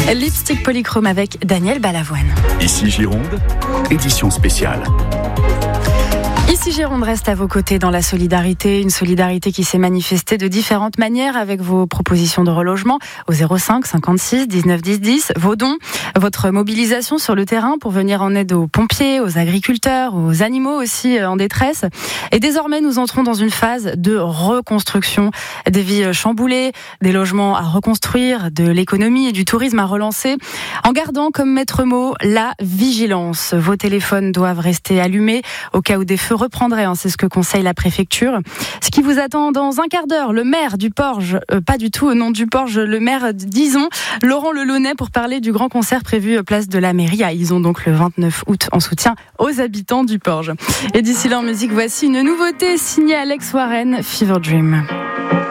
Lipstick Polychrome avec Daniel Balavoine. Ici Gironde, édition spéciale. Ici Gironde reste à vos côtés dans la solidarité, une solidarité qui s'est manifestée de différentes manières avec vos propositions de relogement au 05 56 19 10 10, vos dons, votre mobilisation sur le terrain pour venir en aide aux pompiers, aux agriculteurs, aux animaux aussi en détresse. Et désormais, nous entrons dans une phase de reconstruction, des vies chamboulées, des logements à reconstruire, de l'économie et du tourisme à relancer, en gardant comme maître mot la vigilance. Vos téléphones doivent rester allumés au cas où des feux reprendraient, c'est ce que conseille la préfecture. Ce qui vous attend dans un quart d'heure, le maire du Porge, pas du tout au nom du Porge, le maire d'Izon, Laurent Lelaunay, pour parler du grand concert prévu place de la mairie à Izon, donc le 29 août, en soutien aux habitants du Porge. Et d'ici là en musique, voici une nouveauté signée Alex Warren, Fever Dream.